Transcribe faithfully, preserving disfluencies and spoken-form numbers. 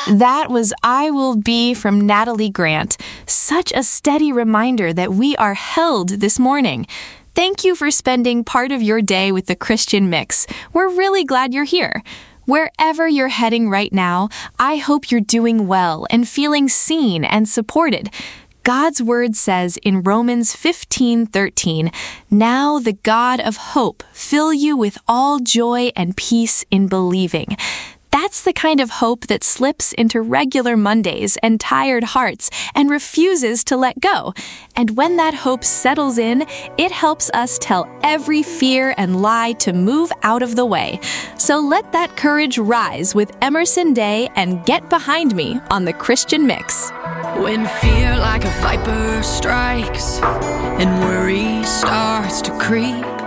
That was I Will Be from Natalie Grant. Such a steady reminder that we are held this morning. Thank you for spending part of your day with the Christian Mix. We're really glad you're here. Wherever you're heading right now, I hope you're doing well and feeling seen and supported. God's word says in Romans fifteen thirteen, "Now the God of hope fill you with all joy and peace in believing." That's the kind of hope that slips into regular Mondays and tired hearts and refuses to let go. And when that hope settles in, it helps us tell every fear and lie to move out of the way. So let that courage rise with Emerson Day and Get Behind Me on the Christian Mix. When fear like a viper strikes and worry starts to creep,